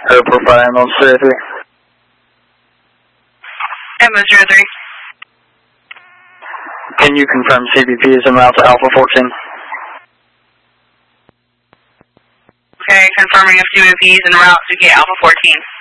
Airport 5, Emerald 03. Emerald 03. Can you confirm CBP is en route to Alpha 14? Okay, confirming if CBP is en route to get Alpha 14.